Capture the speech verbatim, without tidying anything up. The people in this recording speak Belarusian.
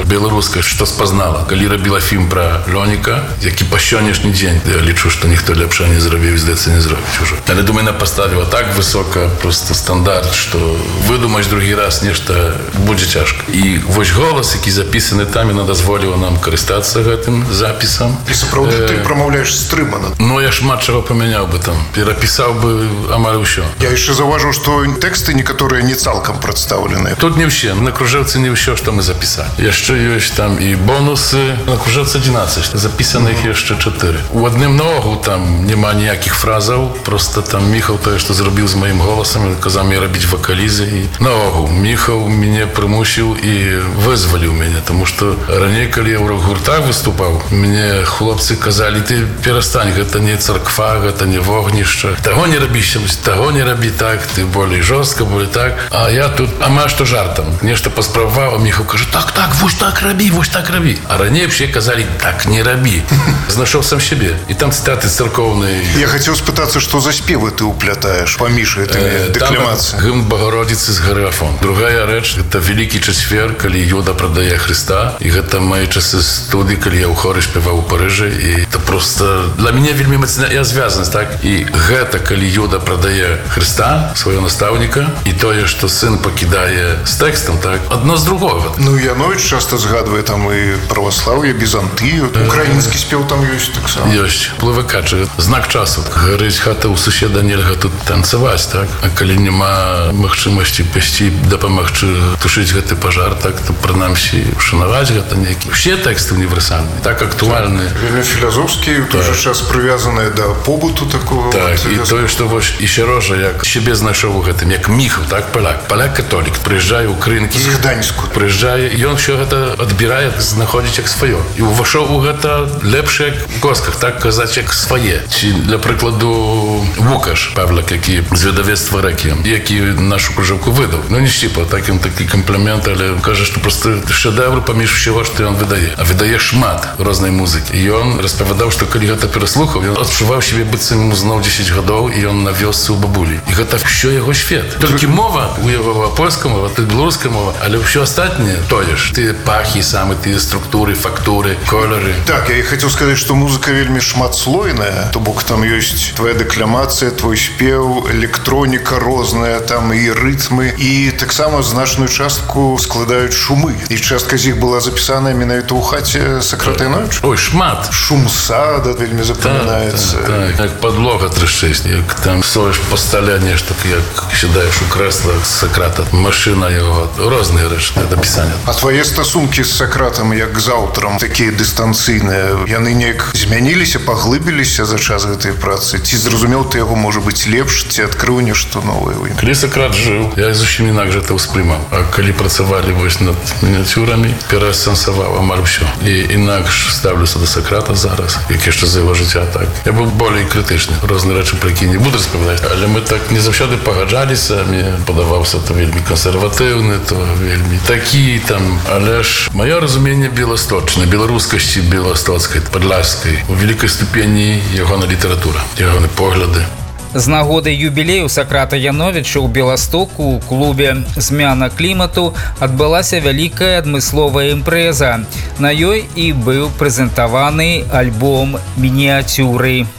беларуская, што спазнала. Калі рабіла фільм пра Лёніка, які па сённяшні дзень, я лічу, што ніхто лепша не зрабіў, здаецца, не зробіць ужо. Але, думаю, она поставила так высока просто стандарт, што выдумаць другі раз нешта будзе цяжка. І вось голас, які запісаны там, яна дазволіла нам карыстацца гэтым запісам. І сапраўды ты прамаўляеш стрымана. Ну, я шмат чаго памяняў бы там, перапісаў бы амаль усё. Я яшчэ заўважыў, што тэксты некаторыя не цалкам прадстаўлены. Тут не ўсе, на кружэлцы не ўсё, што мы запісалі. Яшчэ ёсць там і бонусы, на кружэлцы адзінаццаць, запісаных яшчэ чатыры. У адным наогул там няма ніякіх фразаў, просто там Міхал тое, што зрабіў з маім голасам, казаў мне рабіць вакалізы. І наогул Міхал мяне прымусіў і вызваліў мяне, таму што раней, калі я ў рок-гуртах выступаў, мне хлопцы казалі, ты перастань, гэта не царква, гэта не вогнішча. Таго не рабі, таго не рабі так, ты болей жорстка, болей так. А я тут амаль што жартам. Нешта паспрабаваў, а Міхал кажа, так, так, вось так рабі, вось так рабі. А раней все казалі, так не рабі. Знайшоў сам сябе. І там цытаты царкоўныя. Я хацеў спытацца, што за спевы ты уплятаеш паміж гэтымі дэкламацыямі. Гімн Багародзіцы з гары Афон. Другая рэч, гэта Вялікі чацвер, калі Юда прадае Хрыста. І гэта мае часы студыі, калі я ў хоры спяваў у Парыжы. І это просто для мяне вельмі мацная звязанасць, так? І гэта, калі Юда прадае Хрыста, свайго настаўніка, і тое, што сын пакідае з тэкстам, так? Адно з другога. Ну, Яновіч часта згадвае там і праваслаўе, Бізантыю. Украінскі спеў там ёсць таксама. Ёсць. Плывакачы. Знак часу. Гарыць хата ў суседа, нельга тут танцаваць, так? А калі няма магчымасці пасці, дапамагчы тушыць гэты пажар, так, то прынамсі ушанаваць гэта нейкі. Усе тэксты універсальныя, так актуальныя. Вельмі філазофскія, ў той жа час прывязаныя да побыту такого. Так, і тое, што вось і Сярожа, як сябе знайшоў у гэтым, як Міхал, так, паляк. Паляк-католік, прыязджае ў Крынкі. З Гданьску. Прыязджае, і ён ўсё гэта адбірае, знаходзіць як сваё. І ўвайшоў у гэта лепш, як у косках, так казаць, як свае. Ці, для прыкладу, Вукаш Павлак, які з выдавецтва Рэквіем, які нашу кружэлку выдаў. Ну, не шчіпа, так ён такі камплімент, але кажа, што проста шэдэвр паміж усяго, што ён выдае. А выдае шмат рознай музыкі. І ён распавядаў, што калі гэта пераслухаў, ён адчуваў сябе быццам ему зноў дзесяць гадоў, і ён на вёсцы ў бабулі. І гэта ўсё яго свет. Толькі мова у яго польская мова, тут беларуская мова, але ўсё астатняе тое ж. Тыя пахі самы, тыя структуры, фактуры, колеры. Так, я і хацеў сказаць, што музыка вельмі шматслойная, то бок там ёсць твоя дэкламацыя, твой спеў, электроніка розная, там і рытмы, і таксама значную частку складаюць шумы. І частка з іх была запісаная менавіта ў хаце Сакрата Яновіча. Ой, шмат. Шум сада вельмі запамінаецца. Так, так, так. Як падлога трышчэць, як там соеш па стале нешта, як сідаеш у крэсла Сакрата, машына яго, розныя рэчы да пісання. А твае стасункі з Сакратам як з аўтарам, такія дыстанцыйныя, яны неяк змяніліся, паглыбіліся за час гэтай працы? Ці зразумеў ты яго, можа быць, лепш, ці адкрыў нешта новае ў ім? Калі Сакрат жыў, я зусім інакш гэта ўспрымаў. А калі працавалі вось над мініатюрамі, пераасэнсаваў амаль усё. І інакш ставлюся да Сакрата зараз, як яшчэ за яго жыцця, так. Я быў болей крытычны. Розныя рэчы, пра які не буду распавядаць, але мы так не заўсёды пагаджаліся. Мне падаваўся то вельмі кансерватыўны, то вельмі такі там. Але ж маё разуменне беласточнае, беларускасці беластоцкай, падляшскай, у вялікай ступені ягона літаратура, ягоны погляды. З нагоды юбілею Сакрата Яновіча ў Беластоку у клубе «Змяна клімату» адбылася вялікая адмысловая імпрэза. На ёй і быў прэзентаваны альбом «Мініатюры».